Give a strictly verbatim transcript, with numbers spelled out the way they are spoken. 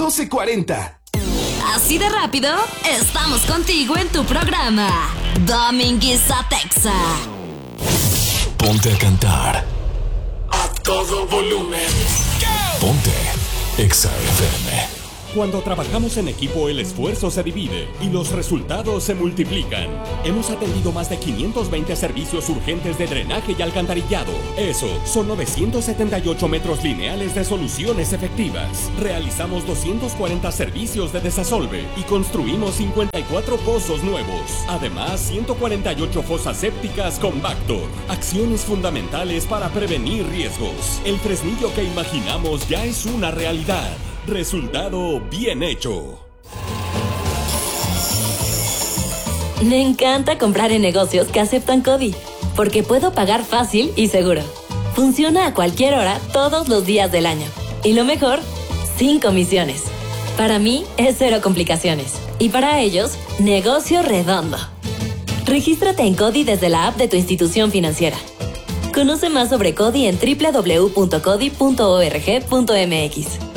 doce cuarenta. Así de rápido, estamos contigo en tu programa Dominguiza Texa. Ponte a cantar a todo volumen. Ponte Exa F M. Cuando trabajamos en equipo, el esfuerzo se divide y los resultados se multiplican. Hemos atendido más de quinientos veinte servicios urgentes de drenaje y alcantarillado. Eso son novecientos setenta y ocho metros lineales de soluciones efectivas. Realizamos doscientos cuarenta servicios de desasolve y construimos cincuenta y cuatro pozos nuevos. Además, ciento cuarenta y ocho fosas sépticas con Bactor. Acciones fundamentales para prevenir riesgos. El Fresnillo que imaginamos ya es una realidad. Resultado bien hecho. Me encanta comprar en negocios que aceptan CODI, porque puedo pagar fácil y seguro. Funciona a cualquier hora, todos los días del año. Y lo mejor, sin comisiones. Para mí es cero complicaciones. Y para ellos, negocio redondo. Regístrate en CODI desde la app de tu institución financiera. Conoce más sobre CODI en doble u doble u doble u punto codi punto org punto m x.